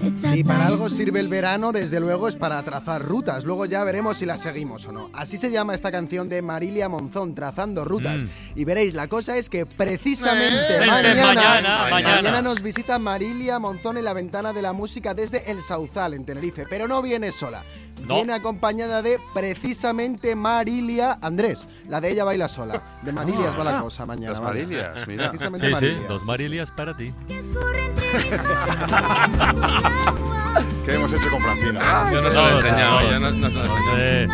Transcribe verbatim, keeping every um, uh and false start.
Si para algo sirve el verano, desde luego es para trazar rutas. Luego ya veremos si las seguimos o no. Así se llama esta canción de Marilia Monzón, Trazando Rutas. Mm. Y veréis, la cosa es que precisamente eh, mañana, mañana, mañana, mañana nos visita Marilia Monzón en la Ventana de la Música desde El Sauzal, en Tenerife. Pero no viene sola. No. Viene acompañada de precisamente Marilia Andrés. La de Ella Baila Sola. De Marilias ah, va la cosa mañana. Dos Marilias, mira. Precisamente sí, Marilias. Sí, dos Marilias para ti. ¿Qué hemos hecho con Francina? Ah, yo no se lo he enseñado, yo no, no se lo he enseñado.